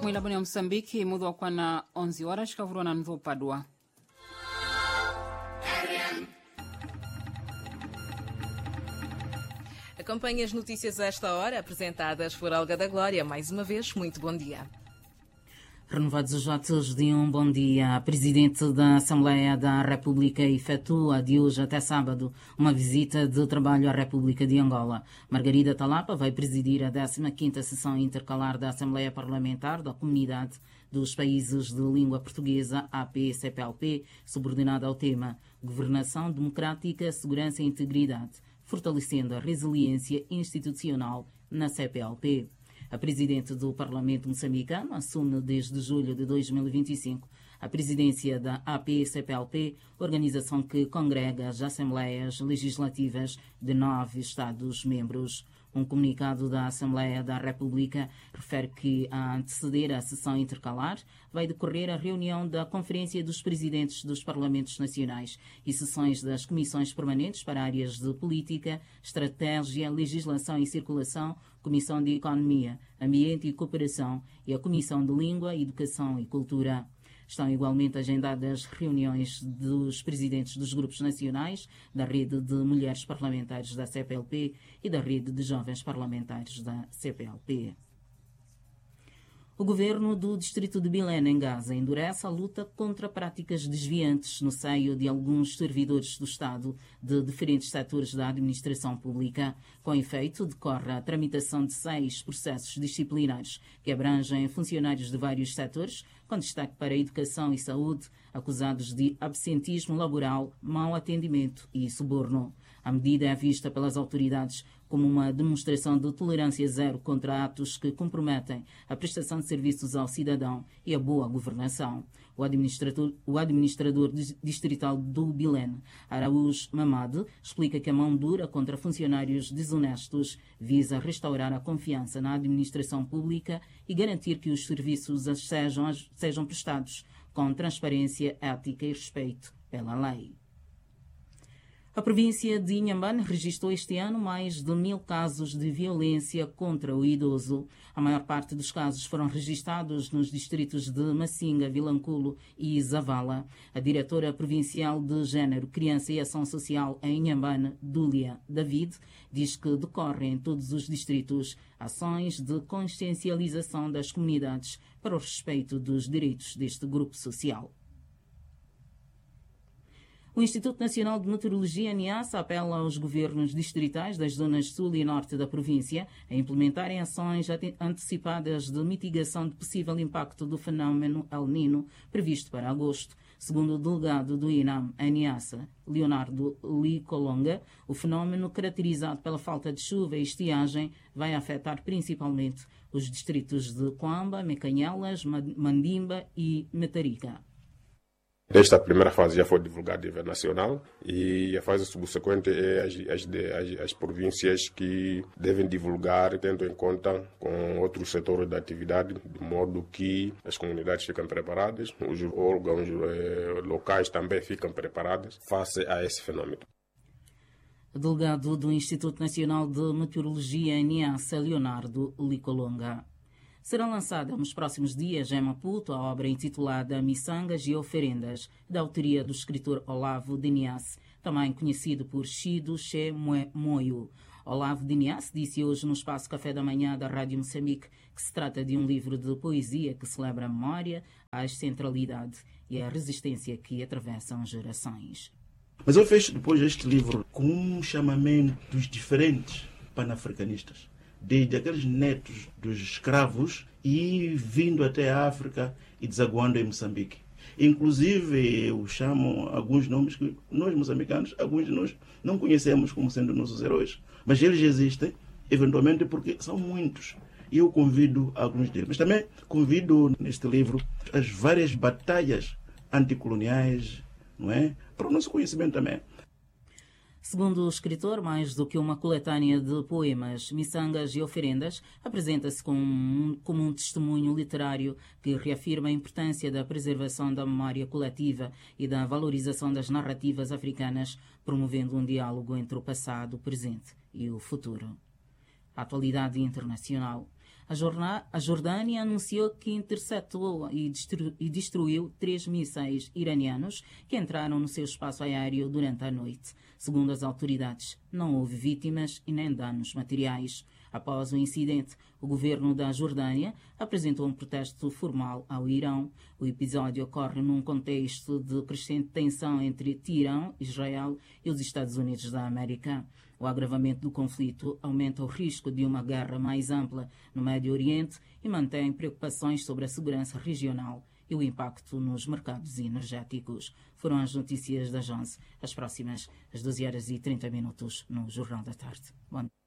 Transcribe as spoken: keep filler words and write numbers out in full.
mwilabuni ya Msambiki mudhu kwa na onze horas shikavurwa na nudhu padua. Acompanhe as notícias a esta hora, apresentadas por Olga da Glória. Mais uma vez, muito bom dia. Renovados os votos de um bom dia. A Presidente da Assembleia da República efetua de hoje até sábado uma visita de trabalho à República de Angola. Margarida Talapa vai presidir a décima quinta sessão intercalar da Assembleia Parlamentar da Comunidade dos Países de Língua Portuguesa, A P C P L P, subordinada ao tema Governação Democrática, Segurança e Integridade, fortalecendo a resiliência institucional na C P L P. A Presidente do Parlamento moçambicano assume desde julho de dois mil e vinte e cinco a presidência da A P C P L P, organização que congrega as Assembleias Legislativas de nove Estados-membros. Um comunicado da Assembleia da República refere que, a anteceder a sessão intercalar, vai decorrer a reunião da Conferência dos Presidentes dos Parlamentos Nacionais e sessões das Comissões Permanentes para áreas de Política, Estratégia, Legislação e Circulação, Comissão de Economia, Ambiente e Cooperação e a Comissão de Língua, Educação e Cultura. Estão igualmente agendadas reuniões dos presidentes dos grupos nacionais, da Rede de Mulheres Parlamentares da C P L P e da Rede de Jovens Parlamentares da C P L P. O governo do distrito de Bilene, em Gaza, endurece a luta contra práticas desviantes no seio de alguns servidores do Estado de diferentes setores da administração pública. Com efeito, decorre a tramitação de seis processos disciplinares que abrangem funcionários de vários setores, com destaque para a educação e saúde, acusados de absentismo laboral, mau atendimento e suborno. A medida é vista pelas autoridades como uma demonstração de tolerância zero contra atos que comprometem a prestação de serviços ao cidadão e a boa governação. O administrador, o administrador distrital do Bilene, Araújo Mamad, explica que a mão dura contra funcionários desonestos visa restaurar a confiança na administração pública e garantir que os serviços sejam, sejam prestados com transparência, ética e respeito pela lei. A província de Inhambane registrou este ano mais de mil casos de violência contra o idoso. A maior parte dos casos foram registrados nos distritos de Massinga, Vilanculo e Zavala. A diretora provincial de Gênero, Criança e Ação Social em Inhambane, Dúlia David, diz que decorrem em todos os distritos ações de consciencialização das comunidades para o respeito dos direitos deste grupo social. O Instituto Nacional de Meteorologia, NIASA, apela aos governos distritais das zonas sul e norte da província a implementarem ações antecipadas de mitigação de possível impacto do fenómeno El Niño previsto para agosto. Segundo o delegado do INAM, NIASA, Leonardo Licolonga, o fenómeno, caracterizado pela falta de chuva e estiagem, vai afetar principalmente os distritos de Coamba, Mecanhelas, Mandimba e Metarica. Esta primeira fase já foi divulgada a nível nacional e a fase subsequente é as, as, as, as províncias que devem divulgar, tendo em conta com outros setores da atividade, de modo que as comunidades ficam preparadas, os órgãos eh, locais também ficam preparados face a esse fenômeno. O delegado do Instituto Nacional de Meteorologia, NIASA, Leonardo Licolonga. Será lançada nos próximos dias em Maputo a obra intitulada Missangas e Oferendas, da autoria do escritor Olavo Dinias, também conhecido por Chido Che Moio. Olavo Dinias disse hoje no Espaço Café da Manhã da Rádio Moçambique que se trata de um livro de poesia que celebra a memória, a ancestralidade e a resistência que atravessam gerações. Mas eu fecho depois este livro com chamamentos diferentes panafricanistas, desde aqueles netos dos escravos e vindo até a África e desaguando em Moçambique. Inclusive, eu chamo alguns nomes que nós moçambicanos, alguns de nós, não conhecemos como sendo nossos heróis. Mas eles existem, eventualmente, porque são muitos. E eu convido alguns deles. Mas também convido neste livro as várias batalhas anticoloniais, não é? Para o nosso conhecimento também. Segundo o escritor, mais do que uma coletânea de poemas, Missangas e Oferendas apresenta-se como um, como um testemunho literário que reafirma a importância da preservação da memória coletiva e da valorização das narrativas africanas, promovendo um diálogo entre o passado, o presente e o futuro. A atualidade internacional. A, jorna, a Jordânia anunciou que interceptou e, destru, e destruiu três mísseis iranianos que entraram no seu espaço aéreo durante a noite. Segundo as autoridades, não houve vítimas e nem danos materiais. Após o incidente, o governo da Jordânia apresentou um protesto formal ao Irão. O episódio ocorre num contexto de crescente tensão entre Teherão, Israel e os Estados Unidos da América. O agravamento do conflito aumenta o risco de uma guerra mais ampla no Médio Oriente e mantém preocupações sobre a segurança regional e o impacto nos mercados energéticos. Foram as notícias das onze. As próximas, às doze horas e trinta minutos, no Jornal da Tarde. Bom